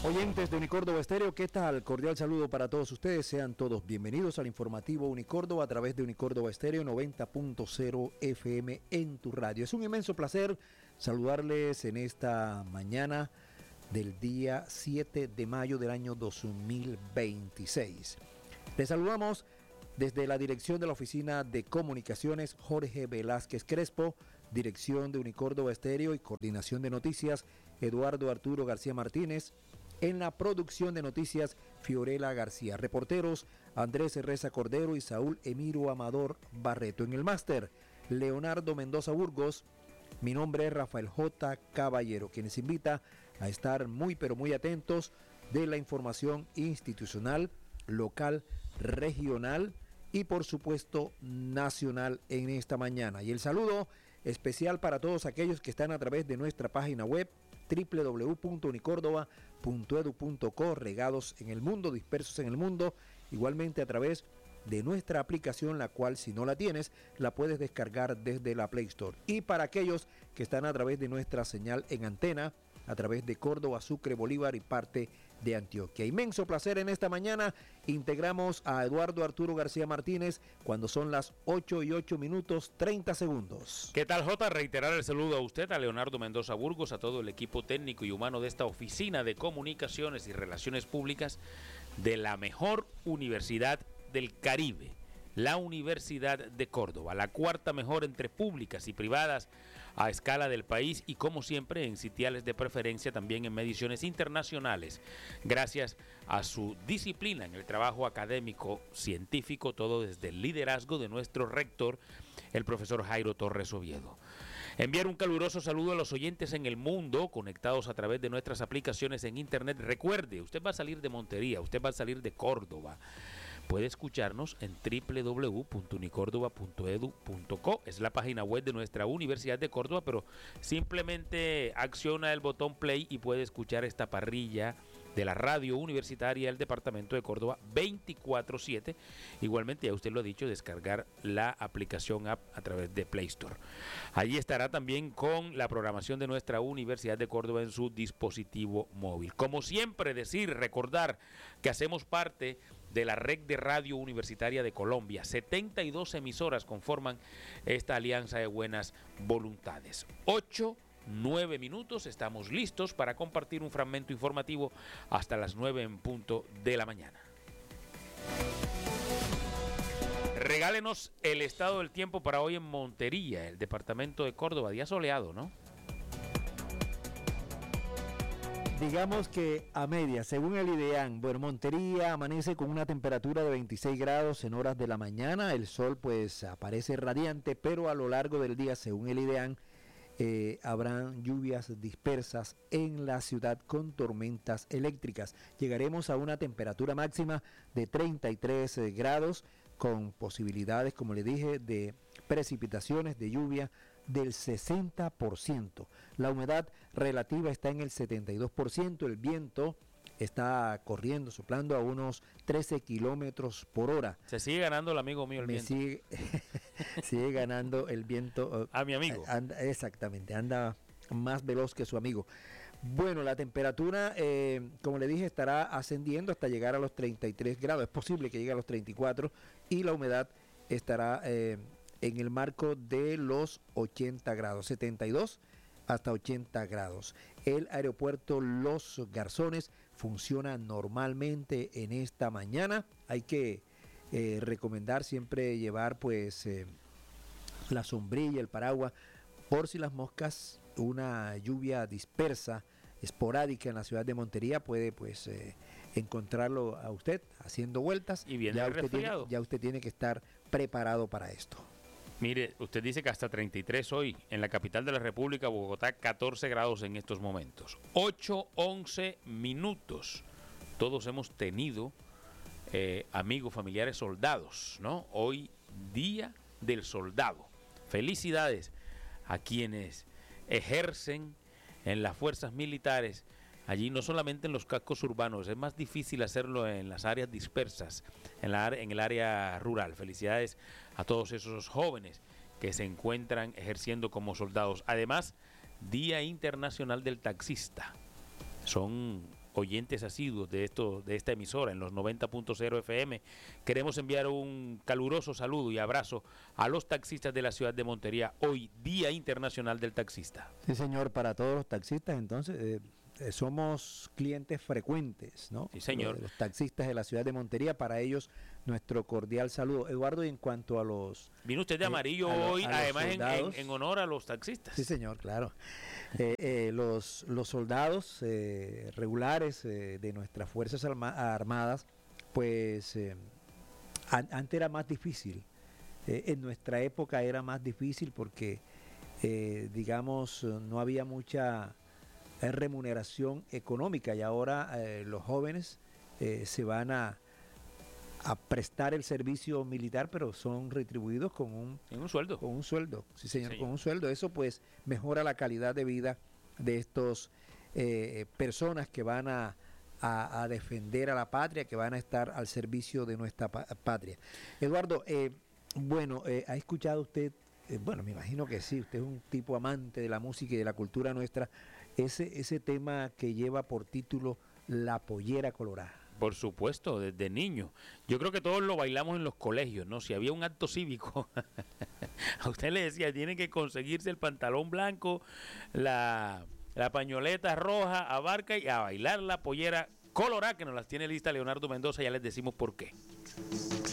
Oyentes de Unicórdoba Estéreo, ¿qué tal? Cordial saludo para todos ustedes. Sean todos bienvenidos al informativo Unicórdoba a través de Unicórdoba Estéreo 90.0 FM en tu radio. Es un inmenso placer saludarles en esta mañana del día 7 de mayo del año 2026. Les saludamos desde la dirección de la Oficina de Comunicaciones Jorge Velázquez Crespo, dirección de Unicórdoba Estéreo y coordinación de noticias Eduardo Arturo García Martínez. En la producción de noticias, Fiorella García. Reporteros, Andrés Reza Cordero y Saúl Emiro Amador Barreto. En el máster, Leonardo Mendoza Burgos. Mi nombre es Rafael J. Caballero, quien les invita a estar muy pero muy atentos de la información institucional, local, regional y por supuesto nacional en esta mañana. Y el saludo especial para todos aquellos que están a través de nuestra página web www.unicordova.edu.co, regados en el mundo, dispersos en el mundo, igualmente a través de nuestra aplicación, la cual si no la tienes, la puedes descargar desde la Play Store. Y para aquellos que están a través de nuestra señal en antena, a través de Córdoba, Sucre, Bolívar y parte de Antioquia. Inmenso placer en esta mañana. Integramos a Eduardo Arturo García Martínez cuando son las 8:08:30. ¿Qué tal, Jota? Reiterar el saludo a usted, a Leonardo Mendoza Burgos, a todo el equipo técnico y humano de esta Oficina de Comunicaciones y Relaciones Públicas de la mejor universidad del Caribe, la Universidad de Córdoba, la cuarta mejor entre públicas y privadas a escala del país y como siempre en sitiales de preferencia también en mediciones internacionales, gracias a su disciplina en el trabajo académico, científico, todo desde el liderazgo de nuestro rector, el profesor Jairo Torres Oviedo. Enviar un caluroso saludo a los oyentes en el mundo conectados a través de nuestras aplicaciones en internet. Recuerde, usted va a salir de Montería, usted va a salir de Córdoba. Puede escucharnos en www.unicordova.edu.co. Es la página web de nuestra Universidad de Córdoba, pero simplemente acciona el botón play y puede escuchar esta parrilla de la radio universitaria del departamento de Córdoba 24/7. Igualmente, ya usted lo ha dicho, descargar la aplicación app a través de Play Store. Allí estará también con la programación de nuestra Universidad de Córdoba en su dispositivo móvil. Como siempre, recordar que hacemos parte de la red de radio universitaria de Colombia. 72 emisoras conforman esta alianza de buenas voluntades. 8:09 minutos, estamos listos para compartir un fragmento informativo hasta las 9 en punto de la mañana. Regálenos el estado del tiempo para hoy en Montería, el departamento de Córdoba. Día soleado, ¿no? Digamos que a media, según el IDEAN, bueno, Montería amanece con una temperatura de 26 grados en horas de la mañana. El sol pues aparece radiante, pero a lo largo del día, según el IDEAN, habrán lluvias dispersas en la ciudad con tormentas eléctricas. Llegaremos a una temperatura máxima de 33 grados con posibilidades, como le dije, de precipitaciones, de lluvia del 60%. La humedad relativa está en el 72%. El viento está corriendo, soplando a unos 13 kilómetros por hora. Se sigue ganando el amigo mío el viento. Sigue ganando el viento. A mi amigo. Exactamente, anda más veloz que su amigo. Bueno, la temperatura, como le dije, estará ascendiendo hasta llegar a los 33 grados. Es posible que llegue a los 34 y la humedad estará en el marco de los 80 grados, 72 hasta 80 grados. El aeropuerto Los Garzones funciona normalmente en esta mañana. Hay que recomendar siempre llevar pues la sombrilla, el paraguas, por si las moscas. Una lluvia dispersa, esporádica en la ciudad de Montería puede pues encontrarlo a usted haciendo vueltas. Y viene resfriado. Ya usted tiene que estar preparado para esto. Mire, usted dice que hasta 33 hoy, en la capital de la República, Bogotá, 14 grados en estos momentos. 8:11 minutos. Todos hemos tenido amigos, familiares, soldados, ¿no? Hoy, Día del Soldado. Felicidades a quienes ejercen en las fuerzas militares, allí no solamente en los cascos urbanos, es más difícil hacerlo en las áreas dispersas, en el área rural. Felicidades a todos esos jóvenes que se encuentran ejerciendo como soldados. Además, Día Internacional del Taxista. Son oyentes asiduos de esta emisora en los 90.0 FM, queremos enviar un caluroso saludo y abrazo a los taxistas de la ciudad de Montería, hoy Día Internacional del Taxista. Sí, señor, para todos los taxistas, entonces, somos clientes frecuentes, ¿no? Sí, señor. Los taxistas de la ciudad de Montería, para ellos nuestro cordial saludo. Eduardo, y en cuanto a los... Vino usted de amarillo hoy, además en honor a los taxistas. Sí, señor, claro. Los soldados regulares de nuestras Fuerzas Armadas, pues antes era más difícil. En nuestra época era más difícil porque, digamos, no había mucha remuneración económica, y ahora los jóvenes se van a prestar el servicio militar, pero son retribuidos con un sueldo. Con un sueldo, sí, señor, Sí, señor. con un sueldo. Eso pues mejora la calidad de vida de estos personas que van a defender a la patria, que van a estar al servicio de nuestra patria. Eduardo, ¿ha escuchado usted? Bueno, me imagino que sí, usted es un tipo amante de la música y de la cultura nuestra, ese tema que lleva por título La Pollera Colorada. Por supuesto, desde niño. Yo creo que todos lo bailamos en los colegios, ¿no? Si había un acto cívico, a usted le decía, tiene que conseguirse el pantalón blanco, la pañoleta roja, abarca y a bailar la pollera colorada, que nos las tiene lista Leonardo Mendoza, ya les decimos por qué.